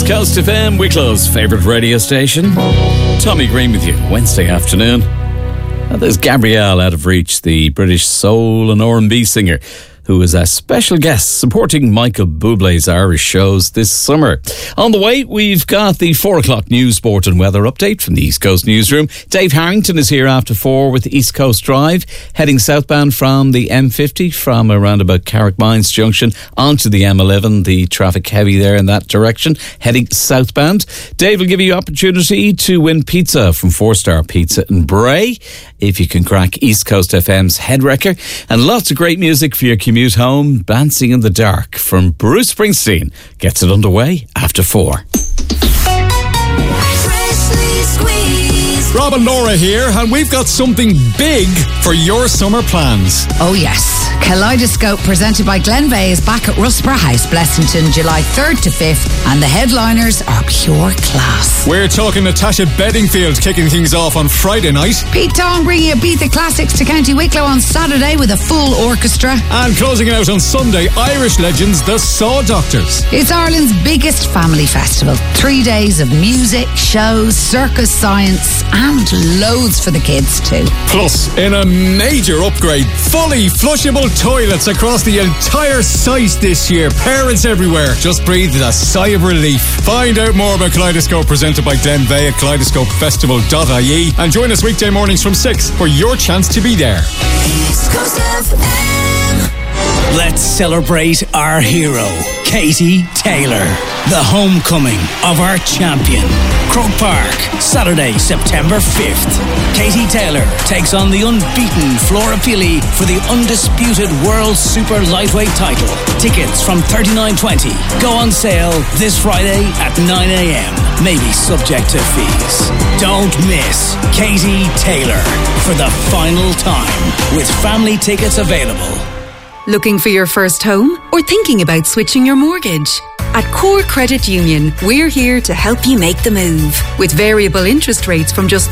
East Coast FM, Wicklow's favourite radio station. Tommy Green with you, Wednesday afternoon. And there's Gabrielle out of reach, the British soul and R&B singer, who is a special guest supporting Michael Bublé's Irish shows this summer. On the way, we've got the 4 o'clock news, sport and weather update from the East Coast Newsroom. Dave Harrington is here after 4 with East Coast Drive, heading southbound from the M50 from around about Carrickmines Junction onto the M11. The traffic heavy there in that direction, heading southbound. Dave will give you opportunity to win pizza from 4-Star Pizza in Bray, if you can crack East Coast FM's Head Wrecker, and lots of great music for your commute home. Dancing in the Dark from Bruce Springsteen gets it underway after 4. Rob and Laura here, and we've got something big for your summer plans. Oh yes, Kaleidoscope presented by Glenveigh is back at Rusborough House, Blessington, July 3rd to 5th, and the headliners are pure class. We're talking Natasha Bedingfield kicking things off on Friday night. Pete Tong bringing you Beat the Classics to County Wicklow on Saturday with a full orchestra. And closing it out on Sunday, Irish legends, the Saw Doctors. It's Ireland's biggest family festival. 3 days of music, shows, circus, science, and loads for the kids too. Plus, in a major upgrade, fully flushable toilets across the entire site this year. Parents everywhere just breathed a sigh of relief. Find out more about Kaleidoscope presented by Glenveigh at kaleidoscopefestival.ie and join us weekday mornings from 6 for your chance to be there. East Coast FM. Let's celebrate our hero, Katie Taylor, the homecoming of our champion. Croke Park, Saturday, September 5th. Katie Taylor takes on the unbeaten Flora Pili for the undisputed World Super Lightweight title. Tickets from $39.20 go on sale this Friday at 9 a.m. Maybe subject to fees. Don't miss Katie Taylor for the final time with family tickets available. Looking for your first home or thinking about switching your mortgage? At Core Credit Union, we're here to help you make the move. With variable interest rates from just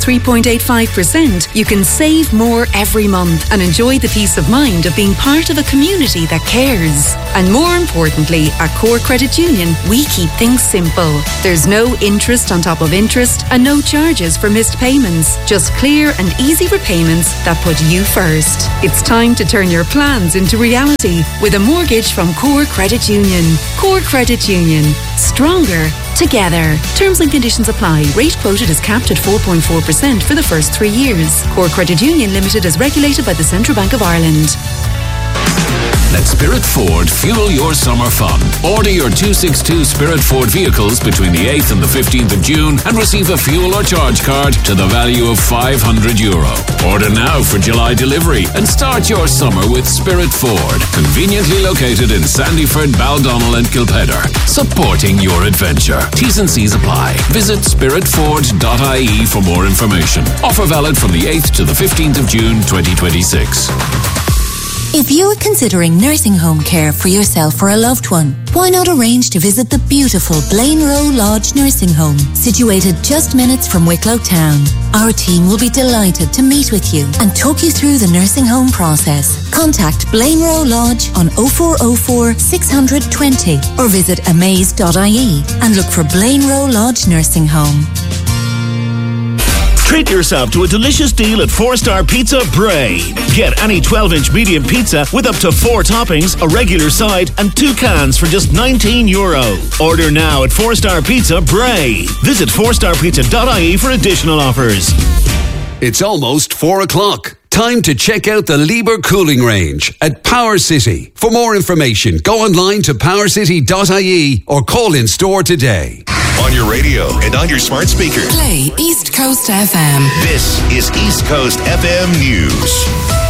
3.85%, you can save more every month and enjoy the peace of mind of being part of a community that cares. And more importantly, at Core Credit Union, we keep things simple. There's no interest on top of interest and no charges for missed payments. Just clear and easy repayments that put you first. It's time to turn your plans into reality with a mortgage from Core Credit Union. Core Credit Union. Stronger together. Terms and conditions apply. Rate quoted is capped at 4.4% for the first 3 years. Core Credit Union Limited is regulated by the Central Bank of Ireland. Let Spirit Ford fuel your summer fun. Order your 262 Spirit Ford vehicles between the 8th and the 15th of June and receive a fuel or charge card to the value of €500. Order now for July delivery and start your summer with Spirit Ford. Conveniently located in Sandyford, Baldonnel and Kilpedder. Supporting your adventure. T's and C's apply. Visit spiritford.ie for more information. Offer valid from the 8th to the 15th of June 2026. If you're considering nursing home care for yourself or a loved one, why not arrange to visit the beautiful Blaine Row Lodge Nursing Home, situated just minutes from Wicklow Town. Our team will be delighted to meet with you and talk you through the nursing home process. Contact Blaine Row Lodge on 0404 620 or visit amaze.ie and look for Blaine Row Lodge Nursing Home. Treat yourself to a delicious deal at 4-Star Pizza Bray. Get any 12-inch medium pizza with up to 4 toppings, a regular side, and 2 cans for just €19. Order now at 4-Star Pizza Bray. Visit 4starpizza.ie for additional offers. It's almost 4 o'clock. Time to check out the Lieber Cooling Range at Power City. For more information, go online to powercity.ie or call in store today. On your radio and on your smart speaker. Play East Coast FM. This is East Coast FM News.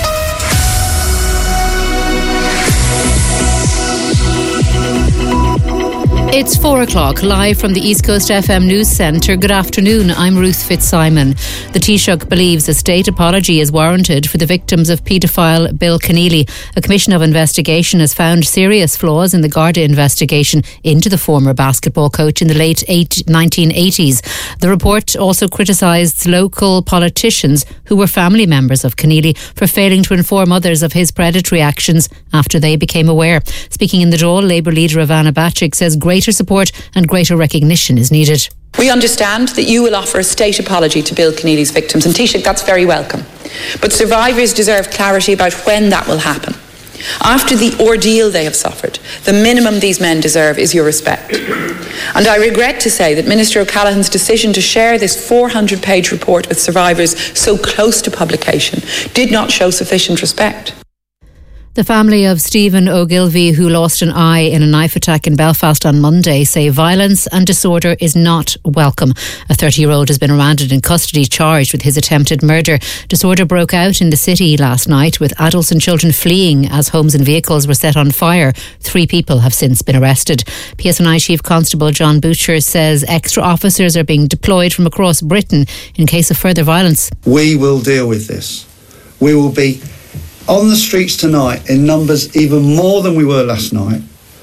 It's 4 o'clock, live from the East Coast FM News Centre. Good afternoon, I'm Ruth Fitzsimon. The Taoiseach believes a state apology is warranted for the victims of paedophile Bill Keneally. A commission of investigation has found serious flaws in the Garda investigation into the former basketball coach in the late 1980s. The report also criticised local politicians who were family members of Keneally for failing to inform others of his predatory actions after they became aware. Speaking in the Dáil, Labour leader Ivana Bacik says great greater support and greater recognition is needed. We understand that you will offer a state apology to Bill Keneally's victims, and Taoiseach, that's very welcome. But survivors deserve clarity about when that will happen. After the ordeal they have suffered, the minimum these men deserve is your respect. And I regret to say that Minister O'Callaghan's decision to share this 400-page report with survivors so close to publication did not show sufficient respect. The family of Stephen Ogilvie, who lost an eye in a knife attack in Belfast on Monday, say violence and disorder is not welcome. A 30-year-old has been remanded in custody charged with his attempted murder. Disorder broke out in the city last night, with adults and children fleeing as homes and vehicles were set on fire. 3 people have since been arrested. PSNI Chief Constable John Butcher says extra officers are being deployed from across Britain in case of further violence. We will deal with this. We will be on the streets tonight in numbers even more than we were last night,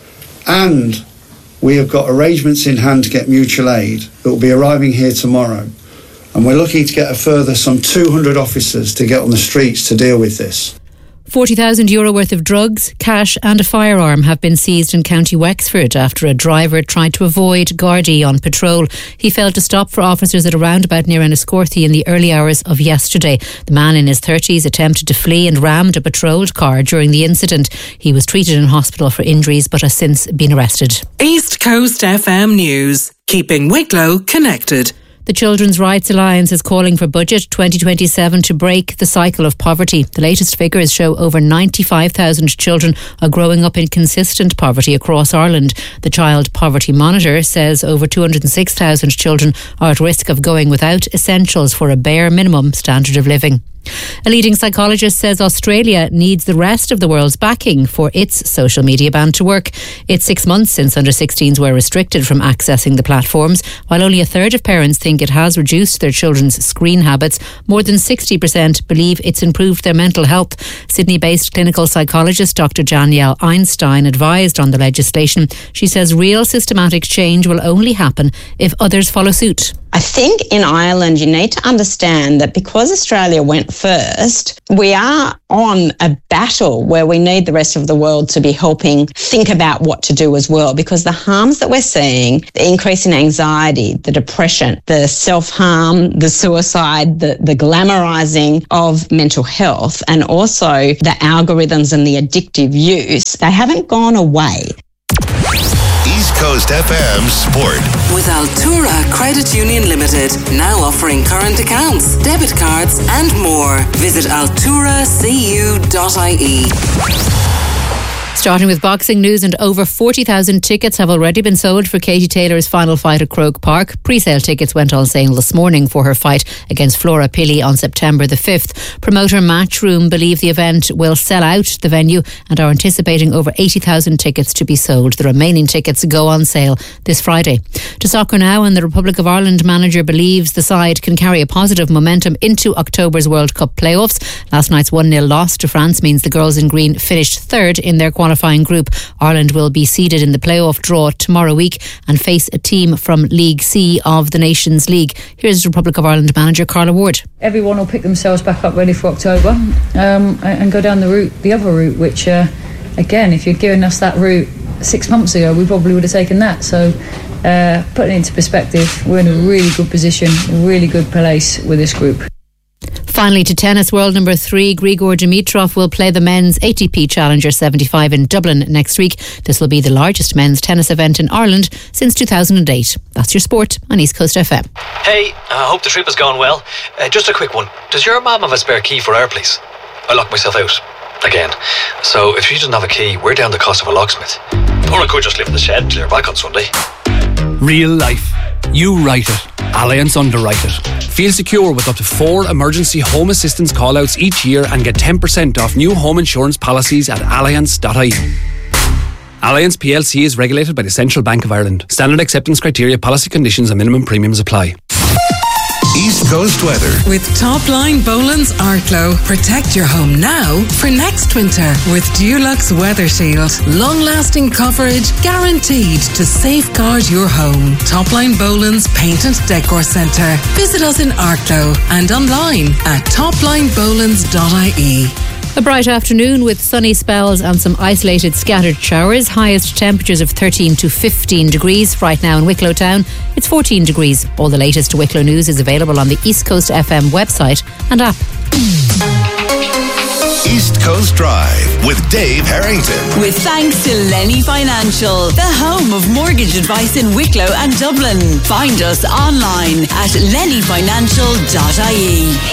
and we have got arrangements in hand to get mutual aid that will be arriving here tomorrow, and we're looking to get a further some 200 officers to get on the streets to deal with this. €40,000 worth of drugs, cash and a firearm have been seized in County Wexford after a driver tried to avoid Gardaí on patrol. He failed to stop for officers at a roundabout near Enniscorthy in the early hours of yesterday. The man in his 30s attempted to flee and rammed a patrolled car during the incident. He was treated in hospital for injuries but has since been arrested. East Coast FM News, keeping Wicklow connected. The Children's Rights Alliance is calling for Budget 2027 to break the cycle of poverty. The latest figures show over 95,000 children are growing up in consistent poverty across Ireland. The Child Poverty Monitor says over 206,000 children are at risk of going without essentials for a bare minimum standard of living. A leading psychologist says Australia needs the rest of the world's backing for its social media ban to work. It's 6 months since under-16s were restricted from accessing the platforms. While only a third of parents think it has reduced their children's screen habits, more than 60% believe it's improved their mental health. Sydney-based clinical psychologist Dr. Danielle Einstein advised on the legislation. She says real systematic change will only happen if others follow suit. I think in Ireland you need to understand that because Australia went first, we are on a battle where we need the rest of the world to be helping think about what to do as well, because the harms that we're seeing, the increase in anxiety, the depression, the self-harm, the suicide, the glamorising of mental health, and also the algorithms and the addictive use, they haven't gone away. East Coast FM Sport. With Altura Credit Union Limited, now offering current accounts, debit cards and more. Visit alturacu.ie. Starting with boxing news, and over 40,000 tickets have already been sold for Katie Taylor's final fight at Croke Park. Pre-sale tickets went on sale this morning for her fight against Flora Pili on September the 5th. Promoter Matchroom believe the event will sell out the venue and are anticipating over 80,000 tickets to be sold. The remaining tickets go on sale this Friday. To soccer now, and the Republic of Ireland manager believes the side can carry a positive momentum into October's World Cup playoffs. Last night's 1-0 loss to France means the girls in green finished third in their qualifying group. Ireland will be seeded in the playoff draw tomorrow week and face a team from League C of the Nations League. Here's Republic of Ireland manager Carla Ward. Everyone will pick themselves back up ready for October and go down the other route, which again, if you'd given us that route 6 months ago, we probably would have taken that. So putting it into perspective, we're in a really good position, a really good place with this group. Finally, to tennis, world number 3 Grigor Dimitrov will play the men's ATP Challenger 75 in Dublin next week. This will be the largest men's tennis event in Ireland since 2008. That's your sport on East Coast FM. Hey, I hope the trip has gone well. Just a quick one. Does your mum have a spare key for our place? I locked myself out again. So if she doesn't have a key, we're down the cost of a locksmith. Or I could just live in the shed until you're back on Sunday. Real life. You write it. Allianz underwrite it. Feel secure with up to 4 emergency home assistance call-outs each year and get 10% off new home insurance policies at allianz.ie. Allianz plc is regulated by the Central Bank of Ireland. Standard acceptance criteria, policy conditions and minimum premiums apply. East Coast weather. With Top Line Boland's Arklow, protect your home now for next winter with Dulux Weather Shield. Long-lasting coverage guaranteed to safeguard your home. Top Line Boland's Paint and Decor Centre. Visit us in Arklow and online at toplinebolands.ie. A bright afternoon with sunny spells and some isolated scattered showers. Highest temperatures of 13 to 15 degrees. Right now in Wicklow Town, it's 14 degrees. All the latest Wicklow news is available on the East Coast FM website and app. East Coast Drive with Dave Harrington. With thanks to Lenny Financial, the home of mortgage advice in Wicklow and Dublin. Find us online at lennyfinancial.ie.